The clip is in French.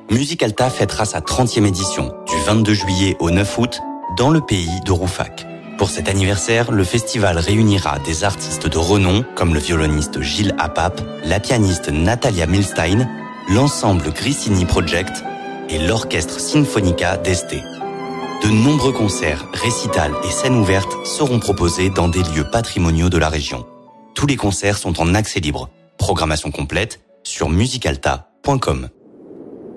Musicalta fêtera sa 30e édition, du 22 juillet au 9 août, dans le pays de Rouffach. Pour cet anniversaire, le festival réunira des artistes de renom comme le violoniste Gilles Apap, la pianiste Natalia Milstein, l'ensemble Grissini Project et l'orchestre Sinfonica d'Este. De nombreux concerts, récitals et scènes ouvertes seront proposés dans des lieux patrimoniaux de la région. Tous les concerts sont en accès libre. Programmation complète sur musicalta.com.